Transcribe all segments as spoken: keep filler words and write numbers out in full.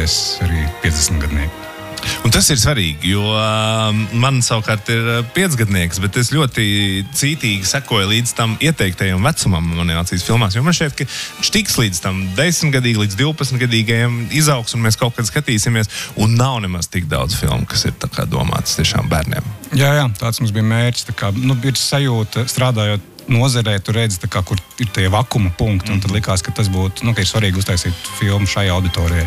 skatīties arī piecdesmitgadnieki. Un tas ir svarīgi, jo uh, man savukārt ir piecgadnieks, bet es ļoti cītīgi sekoju līdz tam ieteiktajam vecumam animācijas filmās, jo man šķiet, ka viņš tiks līdz tam desmitgadīgi, līdz divpadsmitgadīgajiem izaugs, un mēs kaut kad skatīsimies, un nav nemaz tik daudz filmu, kas ir tā kā domātas tiešām bērniem. Jā, jā, tāds mums bija mērķis, tā kā, nu, ir sajūta, strādājot nozarē, tu redzi, tā kā, kur ir tie vakuma punkti, mm-hmm. un tad likās, ka tas būtu, nu, ka ir svarīgi uztaisīt filmu šai auditorijai.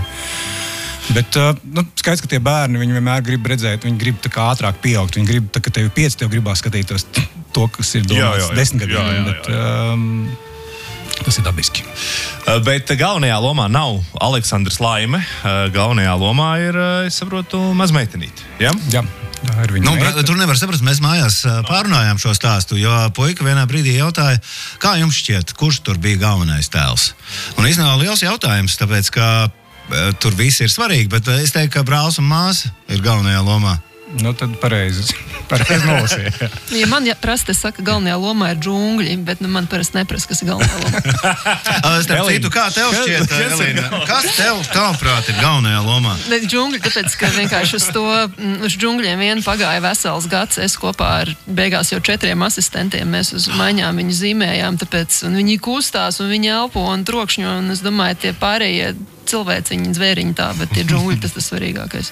Bet nu, skaidrs, ka tie bērni, viņi vienmēr grib redzēt, viņi grib tā kā ātrāk pieaugt, viņi grib, tā, ka tev pieci, tev gribās skatītos to, kas ir domāts desmitgadiem, bet um, tas ir dabiski. Bet galvenajā lomā nav Aleksandrs Laime, galvenajā lomā ir, es saprotu, mazmeitenīte, ja? Jā. Tā ir viņa nu, meita. Tur nevar saprast, mēs mājās pārunājām šo stāstu, jo puika vienā brīdī jautāja, kā jums šķiet, kurš tur bija galvenais tēls? Un īstenībā liels jautājums, tāpēc, ka tur viss ir svarīgi, bet es teiktu, ka brālis un māsa ir galvenajā lomā. Nu, tad pareizi. Pareizi nolasīja. Ja man prasa, es saku, galvenajā lomā ir džungļi, bet nu, man parasti neprasa, kas ir galvenajā lomā. Starp citu, kā tev šķiet, Elīna? Kas tev, tavuprāt, ir galvenajā lomā? Ne, džungļi, tāpēc, ka vienkārši uz to, uz džungļiem vien pagāja vesels gads. Es kopā ar beigās jau četriem asistentiem, mēs uz maiņām viņu zīmējām, tāpēc un viņi kustās, un viņi elpo un trokšņo, un es domāju, tie pārējie cilvēciņi, zvēriņi tā, bet tie džungļi, tas tas svarīgākais.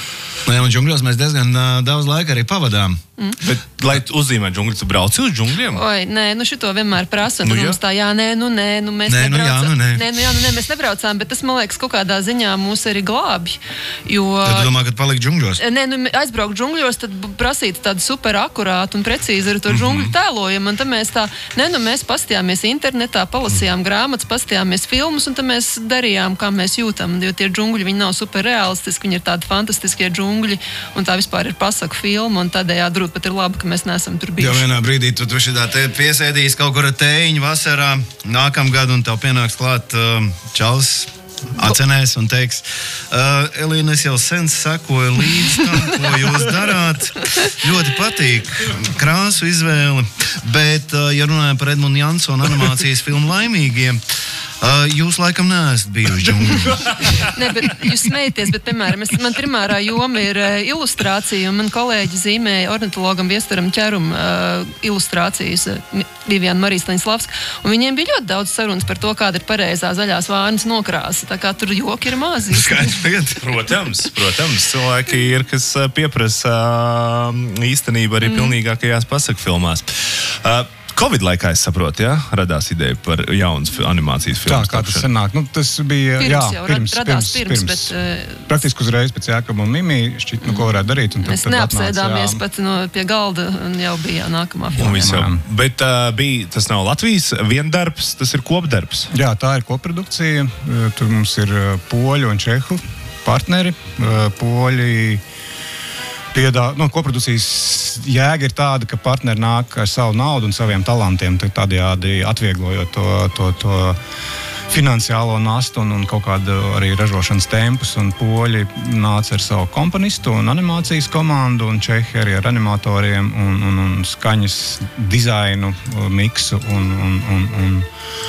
Jā, un džungļos mēs diezgan uh, daudz laika arī pavadām. Mm. Bet, lai uzzīmē džungļi, tu brauci uz džungļiem? Oi, nē, nu šito vienmēr prasa. Nu, mums tā, jā, nē, nu, nē, nu, mēs nē, nebraucām. Nu, jā, nu, nē. Nē, nu, jā, nu, nē, mēs nebraucām, bet tas, man liekas, kaut kādā ziņā mūs arī glābj. Jo... Tad tu domā, kad palikt džungļos? Nē, nu, aizbraukt džungļos, tad prasīt tādu super akurātu un precīzi ar to džungļu mm-hmm. tēlojumu. Un tad mēs tā, nē, nu, mēs pastījāmies internetā, palasījām grāmatas, pastījāmies filmus, un tad mēs darījām, kā mēs jūtam. Jo tie džungļi, viņi nav super realistiski, viņi ir tādi fantastiskie džungļi, un tā vispār ir pasaku filma, un tādējādi drūt pat ir labi, ka mēs neesam tur bijuši. Jo vienā brīdī tu, tu šitā te piesēdīs kaut kur tēņu vasarā nākamgad, un tev pienāks klāt uh, čals acenēs un teiks, uh, Elīna, es jau sen sekoju līdz tam, ko jūs darāt. Ļoti patīk krāsu izvēle, bet, uh, ja runājam par Edmundu Jansonu animācijas filmu Laimīgie, Uh, jūs laikam neesat bijuši džungļos. Ne, bet jūs smējaties, bet, piemēram, es, man primārā joma ir uh, ilustrācija, un man kolēģi zīmēja ornitologam Viestaram Ķerum uh, ilustrācijas, uh, Viviana Marija Staņslavska, un viņiem bija ļoti daudz sarunas par to, kāda ir pareizā zaļās vārnas nokrāsa, tā kā tur joki ir mazi. Protams, protams, cilvēki ir, kas pieprasa īstenību arī mm. pilnīgākajās pasaku filmās. Uh, Covid laikā, es saprotu, ja, radās ideja par jaunas animācijas filmas. Tā, kā tas sanāk. Nu, tas bija, pirms jā, jau pirms, radās pirms, pirms, pirms. bet... Uh, praktiski uzreiz pēc Jākaba un Mimi šķiet, nu, ko varētu darīt. Un tad, mēs tad neapsēdāmies atnāca, pat no, pie galda, un jau bija nākamā filma. Jau, bet uh, bija, tas nav Latvijas viendarbs, tas ir kopdarbs. Jā, tā ir koprodukcija. Tur mums ir poļu un čehu partneri. Poļi... Piedā, nu, koprodukcijas jēga ir tāda, ka partneri nāk ar savu naudu un saviem talantiem, tādējādi atvieglojot to, to, to finansiālo nastu un, un kaut kādu arī ražošanas tempus. Un poļi nāca ar savu komponistu un animācijas komandu, un čehi arī ar animatoriem un, un, un skaņas dizainu, miksu un, un, un, un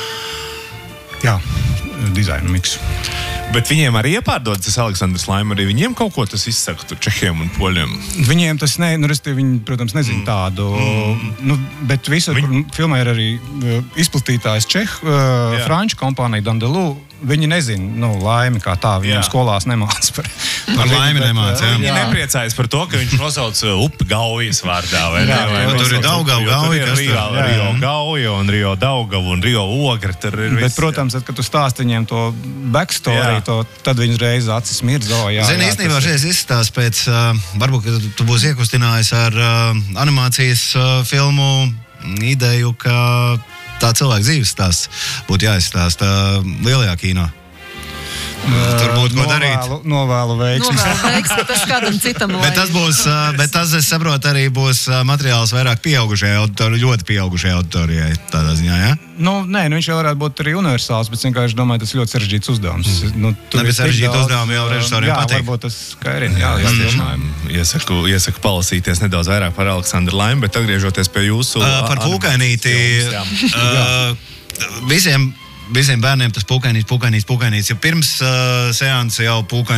jā, dizainu miksu. Bet viņiem arī iepārdod tas Aleksandrs Laime, arī viņiem kaut ko tas izsaka tur čehiem un poļiem? Viņiem tas ne, nu, restīvi, viņi, protams, nezina mm. tādu, mm. nu, bet visur, Viņ... kur filmē ir arī uh, izplatītājs čehu, uh, franču kompānija Dandelū, viņi nezina, nu, Laimi kā tā, viņiem jā. Skolās nemāc par, par Laimi nemāc, jā. Viņi nepriecājas par to, ka viņš nosauc upi Gaujas vārdā, vai ne? Jā, vai tur ir Daugavu Gauja, kas tur? Rio, Rio Gauja un Rio Daugavu un Rio Ogra, tur ir viss. Bet, protams, tad, kad tu stāst viņiem to backstory, to, tad viņi reiz acis mirdz, o, jā. Zini, īstenībā šeit izstāst pēc, uh, varbūt, ka tu būsi iekustinājis ar uh, animācijas uh, filmu ideju, ka tā cilvēka dzīves stāsts būtu jāizstāsta lielajā kino. Tur būtu ko darīt. Novēlu veiksmi. Novēlu veiksmi, tas kādam citam lai. Bet tas būs, bet tas, es saprotu, arī būs materiāls vairāk pieaugušajai auditorijai, ļoti pieaugušajai auditorijai tādā ziņā, jā? Nu, nē, nu viņš jau varētu būt arī universāls, bet vienkārši domāju, tas ļoti sarežģīts uzdevums. Mm. Nu, tur ir sarežģīti uzdevumi jau režisoriem patīk. Jā, varbūt tas skairina. Jā, jā, tiešām. Iesaku, iesaku palasīties nedaudz vairāk par Aleksandru Laimi, bet atgriežoties pie jūsu... Uh, par Pūkainīti. Uh, visiem... Visiem bērniem tas pūkainīts, pūkainīts, pūkainīts, jo pirms uh, seansa jau pūkainīts.